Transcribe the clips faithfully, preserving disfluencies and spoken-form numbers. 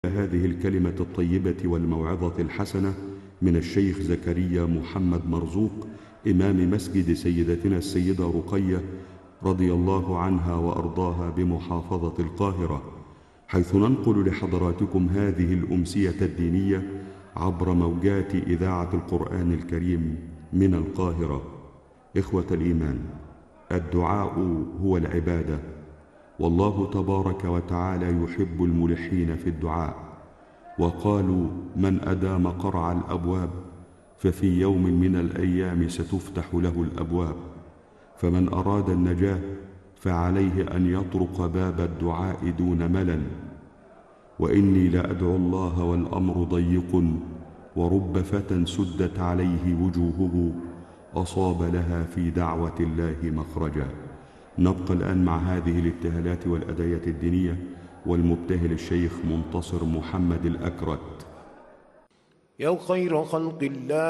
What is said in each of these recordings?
هذه الكلمة الطيبة والموعظة الحسنة من الشيخ زكريا محمد مرزوق إمام مسجد سيدتنا السيدة رقية رضي الله عنها وأرضاها بمحافظة القاهرة، حيث ننقل لحضراتكم هذه الأمسية الدينية عبر موجات إذاعة القرآن الكريم من القاهرة. إخوة الإيمان، الدعاء هو العبادة، والله تبارك وتعالى يحب الملحين في الدعاء، وقالوا من أدام قرع الأبواب ففي يوم من الأيام ستفتح له الأبواب، فمن أراد النجاة فعليه أن يطرق باب الدعاء دون ملل. وإني لأدعو الله والأمر ضيق، ورب فتى سدت عليه وجوهه أصاب لها في دعوة الله مخرجا. نبقى الآن مع هذه الابتهالات والأدعية الدينية والمبتهل الشيخ منتصر محمد الأكرت. يا خير خلق الله،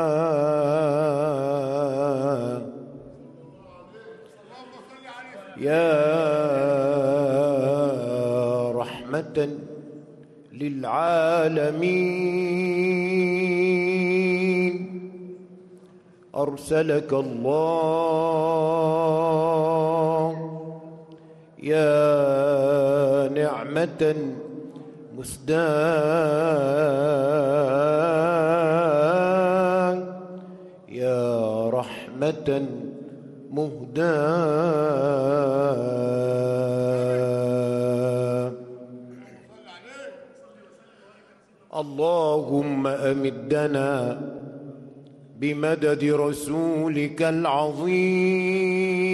يا رحمة للعالمين، أرسلك الله يا نعمة مسداة، يا رحمة مهداة. اللهم أمدنا بمدد رسولك العظيم